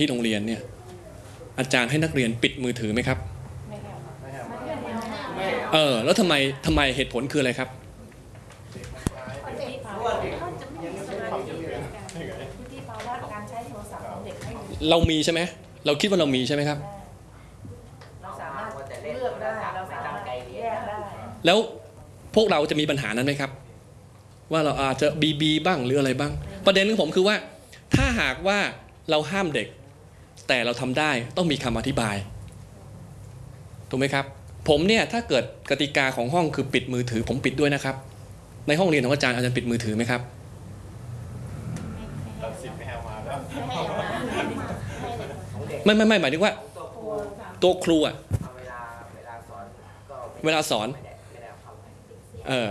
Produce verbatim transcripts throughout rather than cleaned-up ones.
ที่โรงเรียนเนี่ยอาจารย์ให้นักเรียนปิดมือถือไหมครับเออแล้วทำไมทำไมเหตุผลคืออะไรครับเรามีใช่ไหมเราคิดว่าเรามีใช่ไหมครับเราสามารถเลือกได้เราสามารถแยกได้แล้วพวกเราจะมีปัญหานั้นไหมครับว่าเราอาจจะบีบีบ้างหรืออะไรบ้างประเด็นของผมคือว่าถ้าหากว่าเราห้ามเด็กแต่เราทำได้ต้องมีคำอธิบายถูกไหมครับผมเนี่ยถ้าเกิดกติกาของห้องคือปิดมือถือผมปิดด้วยนะครับในห้องเรียนของอาจารย์อาจารย์ปิดมือถือไหมครับไม่ไม่ไม่หมายถึงว่าตัวครูอะเวลาสอนเออ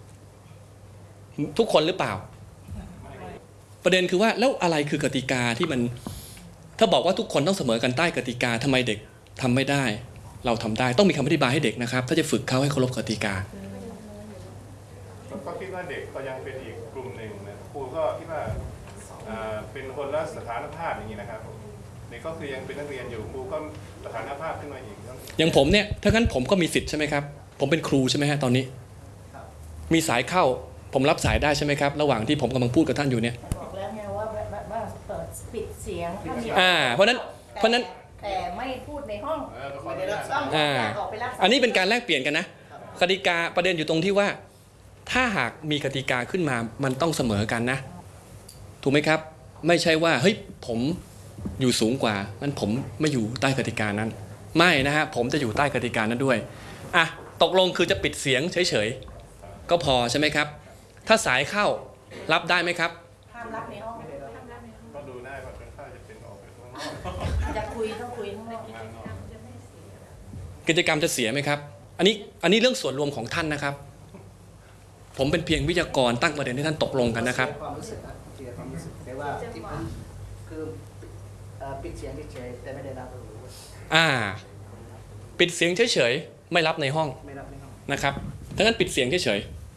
ทุกคนหรือเปล่าประเด็นคือว่าแล้วอะไรคือกติกาที่มันถ้าบอกว่าทุกคนต้องเสมอกันใต้กติกาทำไมเด็กทำไม่ได้เราทำได้ต้องมีคำอธิบายให้เด็กนะครับถ้าจะฝึกเขาให้เคารพกติกาก็คิดว่าเด็กก็ยังเป็นอีกกลุ่มหนึ่งนะครูก็คิดว่าเป็นคนละสถานภาพอย่างนี้นะครับเด็กก็คือยังเป็นนักเรียนอยู่ครูก็สถานภาพขึ้นมาอีกอย่างผมเนี่ยถ้างั้นผมก็มีสิทธิ์ใช่ไหมครับผมเป็นครูใช่ไหมฮะตอนนี้มีสายเข้าผมรับสายได้ใช่ไหมครับระหว่างที่ผมกำลังพูดกับท่านอยู่เนี่ยบอกแล้วไงว่าว่าเปิดปิดเสียงถ้ามีอ่าเพราะนั้นเพราะนั้นแต่ไม่พูดในห้องอ่าอันนี้เป็นการแลกเปลี่ยนกันนะกติกาประเด็นอยู่ตรงที่ว่าถ้าหากมีกติกาขึ้นมามันต้องเสมอกันนะถูกไหมครับไม่ใช่ว่าเฮ้ยผมอยู่สูงกว่างั้นผมไม่อยู่ใต้กติกานั้นไม่นะฮะผมจะอยู่ใต้กติกานั้นด้วยอ่ะตกลงคือจะปิดเสียงเฉยๆก็พอใช่ไหมครับถ้าสายเข้ารับได้ไหมครับห้ามรับในห้องก็ดูได้ว่าเป็นข้าจะเป็นออกไปข้างนอกจะคุยต้องคุยข้างนอกกิจกรรมจะเสียไหมครับอันนี้อันนี้เรื่องส่วนรวมของท่านนะครับผมเป็นเพียงวิทยากรตั้งประเด็นให้ท่านตกลงกันนะครับความรู้สึกนะเสียความรู้สึกแต่ว่าที่ผมคือปิดเสียงเฉยๆแต่ไม่ได้รับรู้อ่าปิดเสียงเฉยๆไม่รับในห้องไม่รับในห้องนะครับถ้างั้นปิดเสียงเฉย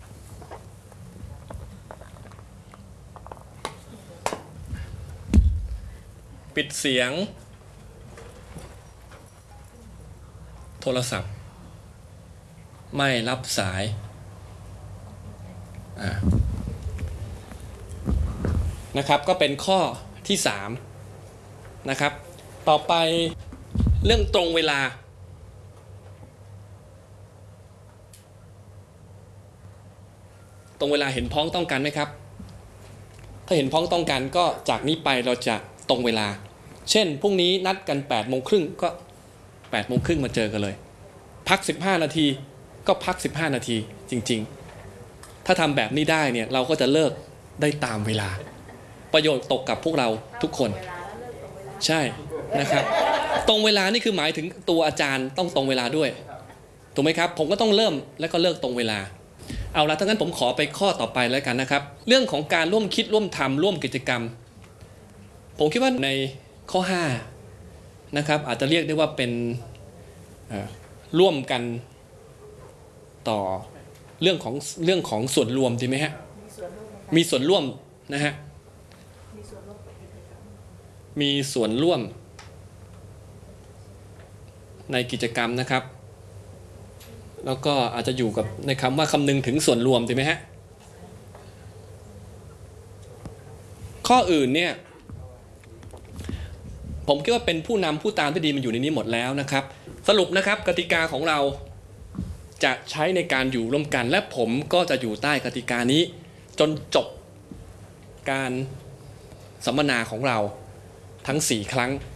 ๆปิดเสียงโทรศัพท์ไม่รับสายนะครับก็เป็นข้อที่สามนะครับต่อไปเรื่องตรงเวลาตรงเวลาเห็นพ้องต้องกันไหมครับถ้าเห็นพ้องต้องกันก็จากนี้ไปเราจะตรงเวลาเช่นพรุ่งนี้นัดกันแปดโมงครึ่งก็แปดโมงครึ่งมาเจอกันเลยพักสิบห้านาทีก็พักสิบห้านาทีจริงๆถ้าทำแบบนี้ได้เนี่ยเราก็จะเลิกได้ตามเวลาประโยชน์ตกกับพวกเราทุกคนใช่นะครับตรงเวลานี่คือหมายถึงตัวอาจารย์ต้องตรงเวลาด้วยถูกไหมครับผมก็ต้องเริ่มแล้วก็เลิกตรงเวลาเอาละถ้างั้นผมขอไปข้อต่อไปแล้วกันนะครับเรื่องของการร่วมคิดร่วมทำร่วมกิจกรรมผมคิดว่าในข้อห้านะครับอาจจะเรียกได้ว่าเป็นร่วมกันต่อเรื่องของเรื่องของส่วนรวมดีไหมฮะมีส่วนร่วมนะฮะมีส่วนร่วมในกิจกรรมนะครับแล้วก็อาจจะอยู่กับในคำว่าคำนึงถึงส่วนรวมดีไหมฮะข้ออื่นเนี่ยผมคิดว่าเป็นผู้นำผู้ตามที่ดีมันอยู่ในนี้หมดแล้วนะครับสรุปนะครับกติกาของเราจะใช้ในการอยู่ร่วมกันและผมก็จะอยู่ใต้กติกานี้จนจบการสัมมนาของเราทั้งสี่ครั้ง